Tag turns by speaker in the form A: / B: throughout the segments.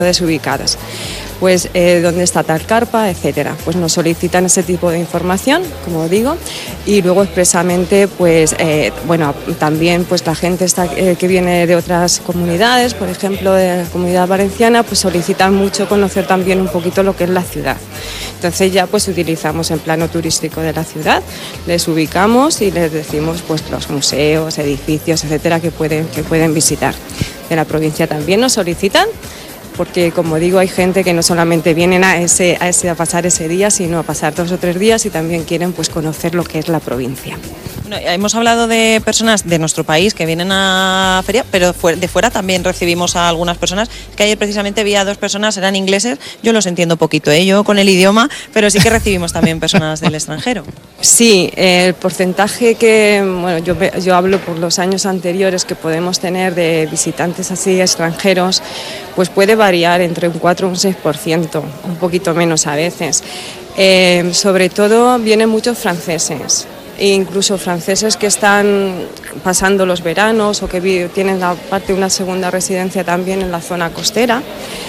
A: desubicadas. Pues dónde está tal carpa, etcétera. Pues nos solicitan ese tipo de información, como digo, y luego expresamente, pues también pues la gente que viene de otras comunidades, por ejemplo de la Comunidad Valenciana, pues solicitan mucho conocer también un poquito lo que es la ciudad. Entonces ya pues utilizamos el plano turístico de la ciudad, les ubicamos y les decimos pues los museos, edificios, etcétera, que pueden visitar. De la provincia también nos solicitan, porque como digo, hay gente que no solamente vienen a pasar ese día, sino a pasar 2 o 3 días y también quieren pues conocer lo que es la provincia.
B: Bueno, hemos hablado de personas de nuestro país que vienen a feria, pero de fuera también recibimos a algunas personas. Es que ayer precisamente vi a 2 personas, eran ingleses, yo los entiendo poquito, yo con el idioma, pero sí que recibimos también personas del extranjero.
A: Sí, el porcentaje que, yo hablo por los años anteriores que podemos tener de visitantes así extranjeros, pues puede variar entre un 4 y un 6%, un poquito menos a veces. Sobre todo vienen muchos franceses, e incluso franceses que están pasando los veranos o que tienen aparte una segunda residencia también en la zona costera.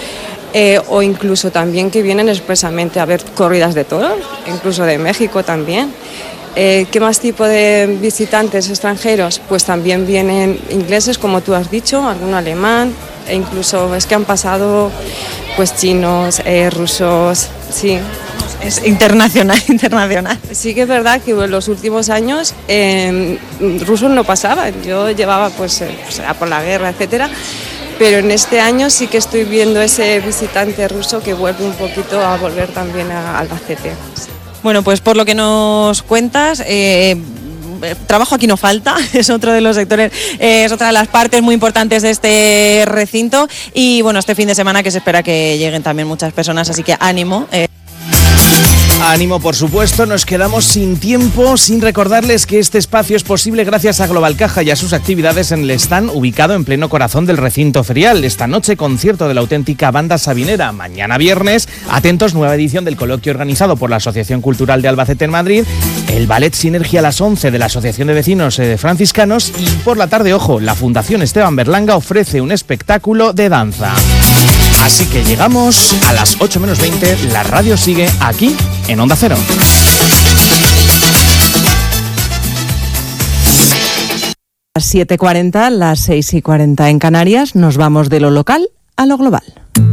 A: O incluso también que vienen expresamente a ver corridas de toros, incluso de México también. ¿Qué más tipo de visitantes extranjeros? Pues también vienen ingleses, como tú has dicho, algún alemán, e incluso es que han pasado pues chinos, rusos, sí.
B: Es internacional.
A: Sí que es verdad que en los últimos años rusos no pasaban, yo llevaba pues por la guerra, etcétera. Pero en este año sí que estoy viendo ese visitante ruso que vuelve un poquito a volver también a Albacete.
B: Bueno, pues por lo que nos cuentas, trabajo aquí no falta, es otro de los sectores, es otra de las partes muy importantes de este recinto. Y bueno, este fin de semana que se espera que lleguen también muchas personas, así que ánimo.
C: Ánimo, por supuesto. Nos quedamos sin tiempo, sin recordarles que este espacio es posible gracias a Global Caja y a sus actividades en el stand ubicado en pleno corazón del recinto ferial. Esta noche, concierto de la auténtica banda sabinera. Mañana viernes, atentos, nueva edición del coloquio organizado por la Asociación Cultural de Albacete en Madrid, el ballet Sinergia a las 11 de la Asociación de Vecinos Franciscanos y por la tarde, ojo, la Fundación Esteban Berlanga ofrece un espectáculo de danza. Así que llegamos a las 8 menos 20, la radio sigue aquí en Onda Cero.
D: Las 7:40, las 6:40 en Canarias, nos vamos de lo local a lo global.